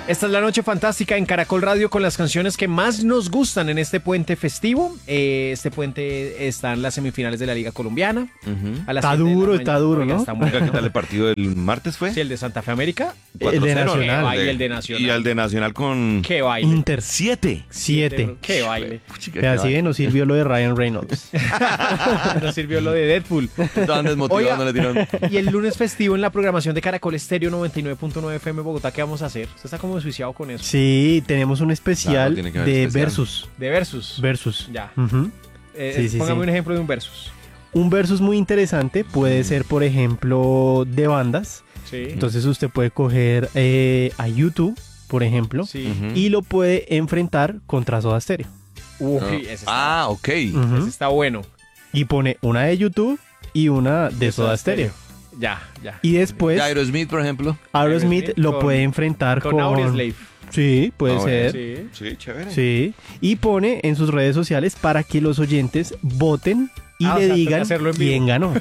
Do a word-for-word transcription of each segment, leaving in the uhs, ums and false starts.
Esta es la noche fantástica en Caracol Radio con las canciones que más nos gustan en este puente festivo. Eh, este puente está en las semifinales de la Liga Colombiana. Uh-huh. A las Está siete de la duro, mañana. está duro, Oiga, ¿no? está muy ¿Qué tal el partido del martes fue? Sí, el de Santa Fe América. El de Nacional. Qué baile el de Nacional. Y el de Nacional con Qué baile. Inter siete. siete. Qué baile. Vea, así que nos sirvió lo de Ryan Reynolds. Nos sirvió lo de Deadpool. Estaban desmotivados, no le tiraron. Y el lunes festivo en la programación de Caracol Estéreo noventa y nueve punto nueve F M Bogotá, ¿qué vamos a hacer? Usted está como desjuiciado con eso. Sí, tenemos un especial Claro, tiene que haber de especial. versus. De versus. Versus. Ya. Ujú. Eh, Sí, sí, póngame sí. un ejemplo de un versus. Un versus muy interesante puede ser, por ejemplo, de bandas. Sí. Entonces usted puede coger eh, a YouTube, por ejemplo, Sí. Ujú. y lo puede enfrentar contra Soda Stereo. Uy, No. ese está, Ah, ok. Ujú. ese está bueno. Y pone una de YouTube y una de, De Soda Soda Stereo. Ya, ya. Y después Y Aerosmith, por ejemplo. Aerosmith Aerosmith lo con- puede enfrentar Con con... Audioslave. Sí, puede Ah, ser. Sí. Sí, chévere. Sí. Y pone en sus redes sociales para que los oyentes voten y Ah, o le sea, digan toca hacerlo en vivo. quién ganó.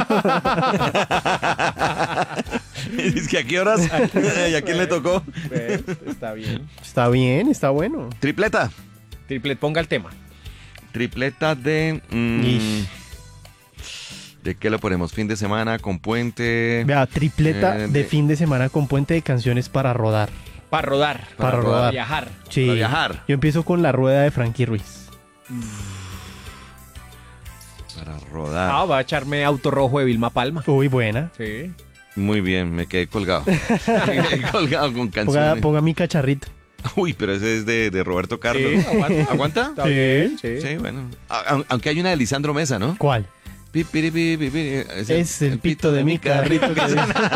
Es que a qué horas y a quién le tocó. Pues, está bien. Está bien, está bueno. Tripleta. Triplet, ponga el tema. Tripleta de. mm, Ish. ¿De qué lo ponemos? Fin de semana con puente. Vea, tripleta Eh, de de- fin de semana con puente de canciones para rodar. Para rodar. Para Para rodar. viajar. Sí. Para viajar. Yo empiezo con la rueda de Frankie Ruiz. Para rodar. Ah, va a echarme Auto Rojo de Vilma Palma. Uy, buena. Sí. Muy bien, me quedé colgado. Me quedé colgado con Ponga, canciones. ponga mi cacharrito. Uy, pero ese es de, de Roberto Carlos. Sí, aguanta. ¿Aguanta? Está Sí. bien, sí. Sí, bueno. A- a- Aunque hay una de Lisandro Mesa, ¿no? ¿Cuál? Pi, piri, pi, pi, pi, Es el pito de mi carrito que